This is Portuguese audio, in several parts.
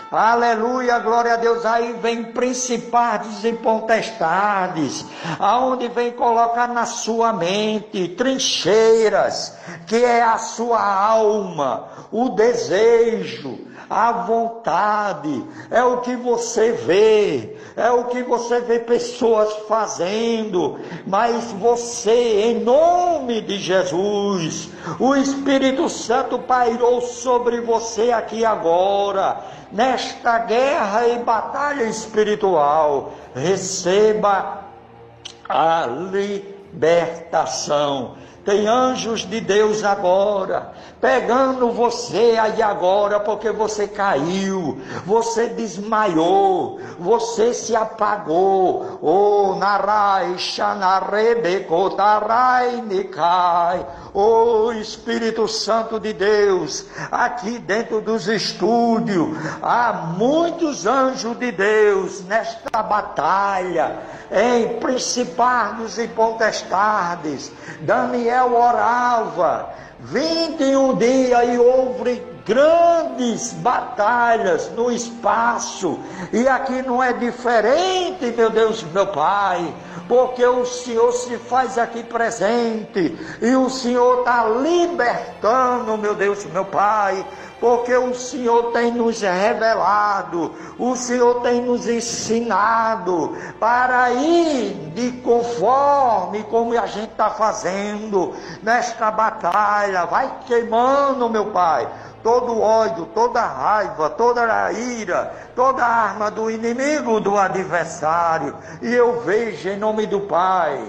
aleluia, glória a Deus. Aí vem principados e potestades, aonde vem colocar na sua mente trincheiras, que é a sua alma, o desejo, a vontade, é o que você vê, pessoas fazendo, mas você, em nome de Jesus, o Espírito Santo pairou sobre você aqui agora, nesta guerra e batalha espiritual. Receba a libertação. Tem anjos de Deus agora, pegando você aí agora, porque você caiu, você desmaiou, você se apagou. Oh, narai, xanarebe, kotarai, nikai. Oh, Espírito Santo de Deus, aqui dentro dos estúdios, há muitos anjos de Deus nesta batalha, em principados e potestades. Daniel orava 21 dias e houve grandes batalhas no espaço, e aqui não é diferente, meu Deus, meu Pai, porque o Senhor se faz aqui presente, e o Senhor está libertando, meu Deus, meu Pai, porque o Senhor tem nos revelado, o Senhor tem nos ensinado para ir de conforme como a gente está fazendo nesta batalha. Vai queimando, meu Pai, todo ódio, toda raiva, toda a ira, toda a arma do inimigo, do adversário. E eu vejo em nome do Pai,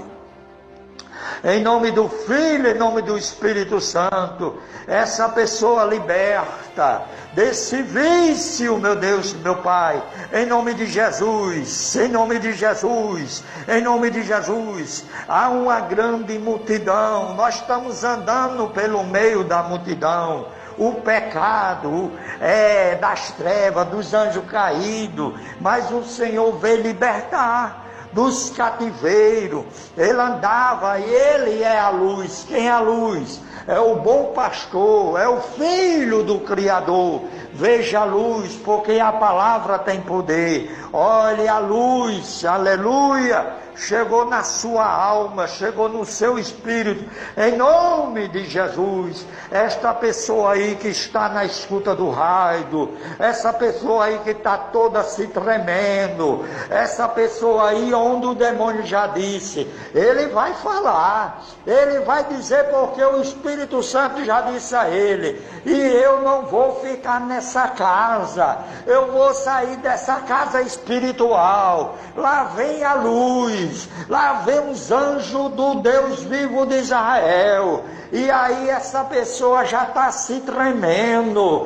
em nome do Filho, em nome do Espírito Santo, essa pessoa liberta desse vício, meu Deus, meu Pai, em nome de Jesus, em nome de Jesus, em nome de Jesus. Há uma grande multidão, nós estamos andando pelo meio da multidão. O pecado é das trevas, dos anjos caídos, mas o Senhor veio libertar dos cativeiros. Ele andava e ele é a luz. Quem é a luz? É o bom pastor, é o Filho do Criador. Veja a luz, porque a palavra tem poder. Olhe a luz, aleluia. Chegou na sua alma, chegou no seu espírito, em nome de Jesus. Esta pessoa aí que está na escuta do rádio, essa pessoa aí que está toda se tremendo, essa pessoa aí onde o demônio já disse, ele vai falar, ele vai dizer, porque o Espírito Santo já disse a ele, e eu não vou ficar nessa casa, eu vou sair dessa casa espiritual. Lá vem a luz, lá vem os anjos do Deus vivo de Israel, e aí essa pessoa já está se tremendo.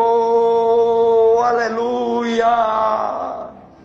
Oh, aleluia,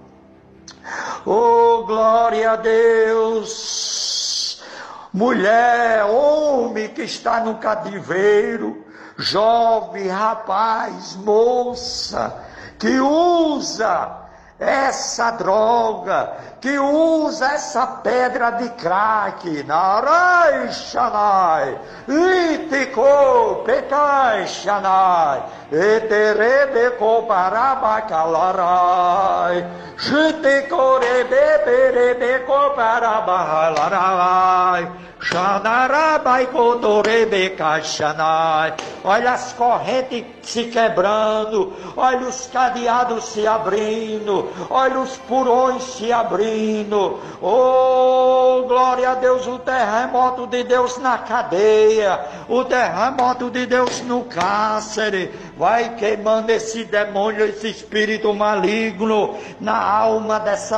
oh, glória a Deus. Mulher, homem que está no cativeiro, jovem, rapaz, moça, que usa essa droga, que usa essa pedra de crack, narai shanai, itiko pekai shanai, eterebeko parabakalarai, jitiko rebeberebeko parabahalarai, shanarabai kotorebeka shanai. Olha as correntes se quebrando, olha os cadeados se abrindo, olha os porões se abrindo. Oh, glória a Deus, o terremoto de Deus na cadeia, o terremoto de Deus no cárcere, vai queimando esse demônio, esse espírito maligno na alma dessa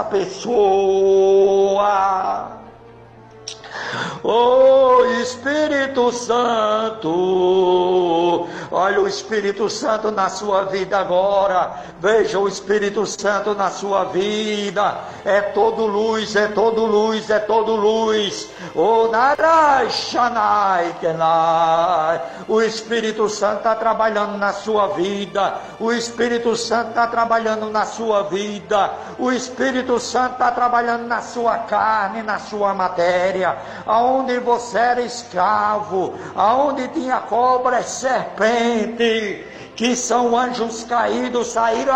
pessoa. Oh, Espírito Santo, olha o Espírito Santo na sua vida agora, veja o Espírito Santo na sua vida, é todo luz, é todo luz, é todo luz. Oh, narai shanai kenai, o Espírito Santo está trabalhando na sua vida, o Espírito Santo está trabalhando na sua vida, o Espírito Santo está trabalhando na sua carne, na sua matéria, aonde você era escravo, aonde tinha cobra e serpente, que são anjos caídos, saíram